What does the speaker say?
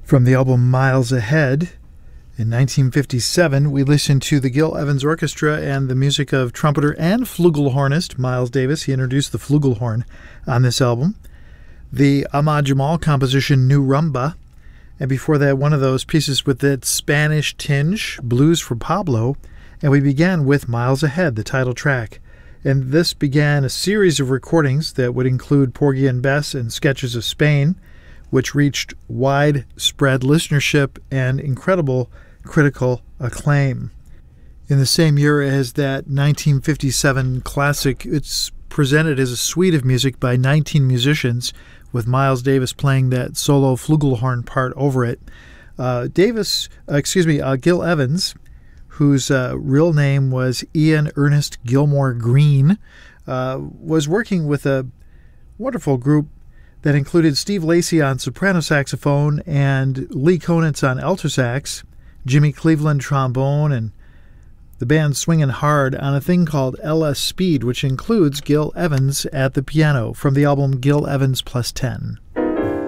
From the album Miles Ahead, in 1957, we listened to the Gil Evans Orchestra and the music of trumpeter and flugelhornist Miles Davis. He introduced the flugelhorn on this album. The Ahmad Jamal composition New Rumba, and before that, one of those pieces with that Spanish tinge, Blues for Pablo, and we began with Miles Ahead, the title track. And this began a series of recordings that would include Porgy and Bess and Sketches of Spain, which reached widespread listenership and incredible critical acclaim. In the same year as that 1957 classic, it's presented as a suite of music by 19 musicians, with Miles Davis playing that solo flugelhorn part over it. Gil Evans, whose real name was Ian Ernest Gilmore Green, was working with a wonderful group that included Steve Lacy on soprano saxophone and Lee Konitz on alto sax, Jimmy Cleveland trombone, and the band swinging hard on a thing called LS Speed, which includes Gil Evans at the piano, from the album Gil Evans Plus 10.